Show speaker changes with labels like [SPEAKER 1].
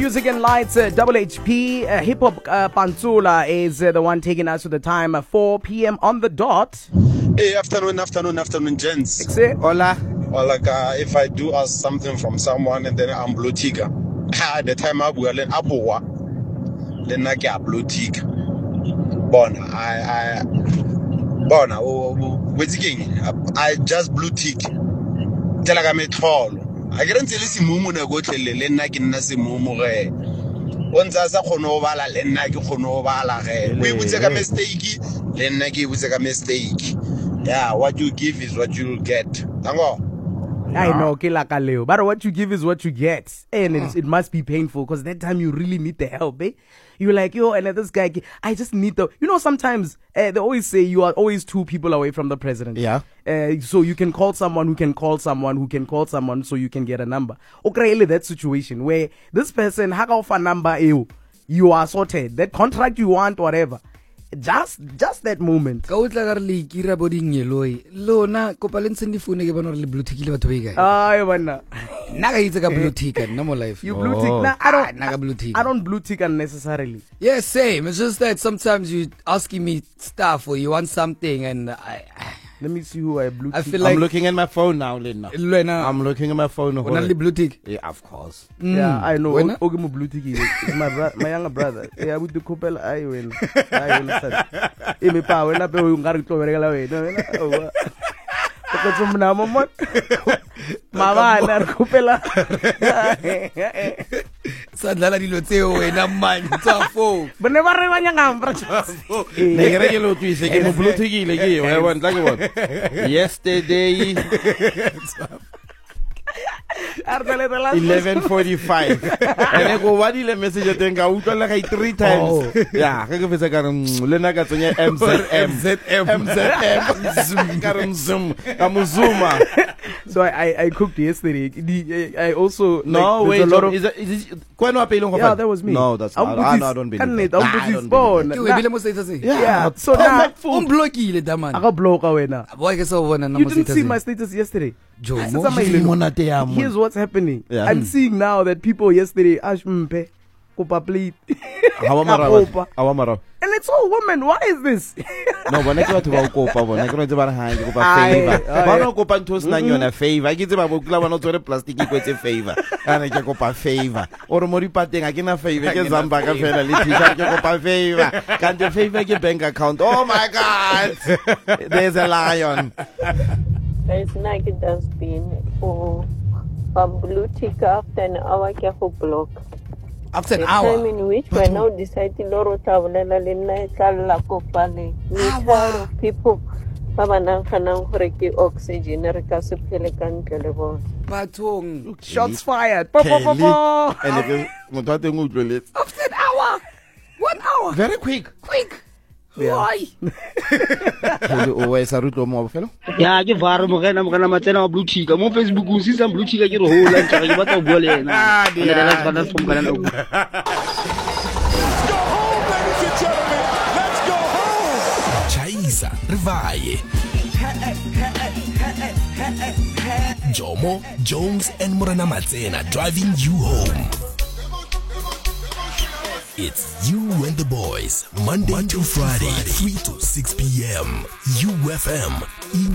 [SPEAKER 1] Music and Lights, Double HP, Hip Hop Pantsula is the one taking us to the time 4 p.m. on the dot.
[SPEAKER 2] Hey, afternoon, gents.
[SPEAKER 1] Hola.
[SPEAKER 2] Or like if I do ask something from someone and then I'm blue ticker. At the time I will then Abuwa. Then I get blue tick. I just blue tick. Tell like I'm a troll. I can't tell you mumu na go tell Lena Kinasi Mumure. Once as a Honovala, Lena Honovala. We would take a mistake, Lenaki would take a mistake. Yeah, what you give is what you'll get. Tango.
[SPEAKER 1] I know, Kaleo, but what you give is what you get. And it must be painful because that time you really need the help, eh? You're like, yo, and this guy, I just need the... You know, sometimes they always say you are always 2 people away from the president.
[SPEAKER 3] Yeah.
[SPEAKER 1] So you can call someone who can call someone who can call someone so you can get a number. Okay, that situation where this person, hack off a number, you are sorted. That contract you want, whatever. Just that moment.
[SPEAKER 3] Ka utla ka re le ikira boding yeloi lona kopa le ntse ndifune ke bona re le blue tick le batho ba ikae
[SPEAKER 1] Ay bana
[SPEAKER 3] nna ka itse ka blue tick no more life
[SPEAKER 1] you blue tick na I don't blue tick unnecessarily.
[SPEAKER 3] Yes, same. It's just that sometimes you asking me stuff or you want something and
[SPEAKER 1] let me see who I blue tick.
[SPEAKER 3] I feel like
[SPEAKER 4] I'm looking at my phone now, Lena. I'm looking at my phone.
[SPEAKER 3] Only blue tick.
[SPEAKER 4] Yeah, of course.
[SPEAKER 1] Yeah, I know. Ogimo blue tick is my younger brother. Yeah, with the couple I will. Me pa wena pe o ngari tlo berekela wena. Because from now mama mama na kupela.
[SPEAKER 3] Sadlala dilo tseo wena man tsafo.
[SPEAKER 1] Bane ba re banya ngambra.
[SPEAKER 4] Ne ke re ke lo twise ke mo blue tick ile ke wa bona ke bona. Yesterday 11:45 ene go wadile message teng ka utlwa ka 3 times yeah ke fetsa ka re lena ka tsenya MZM ka re zoom ka muzuma.
[SPEAKER 1] So I cooked yesterday. I also
[SPEAKER 4] no wait, is it kwena pele go
[SPEAKER 1] yeah, that was me.
[SPEAKER 4] No, that's not. I don't believe it.
[SPEAKER 1] Yeah, so now
[SPEAKER 3] unblockile daman
[SPEAKER 1] aka block wena
[SPEAKER 3] boy ke so bona na
[SPEAKER 1] you didn't see my status yesterday. Here's what's happening. Yeah. I'm seeing now that people yesterday ashmpe kopa plate.
[SPEAKER 4] Awamara.
[SPEAKER 1] And it's all women. Why is this?
[SPEAKER 4] No, bona ke batho ba kopa bona ke re tse ba re hang ke kopa favor. Ba no kopa ntho sna nyona favor. Ke tse ba bokula bona tsore plastic ke etse favor. Ana ke kopa favor. Or mo dipateng a ke na favor ke zamba ka fela le t-shirt ke kopa favor. Can't favor ke bank account. Oh my God. There's a lion.
[SPEAKER 5] It's like it has been for blue tick after an hour ke go block.
[SPEAKER 3] After an
[SPEAKER 5] the
[SPEAKER 3] hour.
[SPEAKER 5] Time in which we're now deciding loro tabulela le nna tla kopane. We tired of people ba bana kana gore ke oxygen re ka se phele ka ntle le bona.
[SPEAKER 3] Bathong
[SPEAKER 1] Shots fired.
[SPEAKER 4] And motho a teng o utlweletse.
[SPEAKER 3] after an hour. 1 hour.
[SPEAKER 4] Very quick.
[SPEAKER 3] Why?
[SPEAKER 4] O sa rutlo mo bofelo.
[SPEAKER 6] Ya ke vare mogena matsena wa blue tick mo Facebook o sisa blue tick ke re hola ntse ke batla go bua le yena ana la bana from kana no
[SPEAKER 7] Chaisa Rivaye Jomo, Jones and Morena Matsena driving you home. It's You and the Boys, Monday to Friday, 3 to 6 p.m. UFM.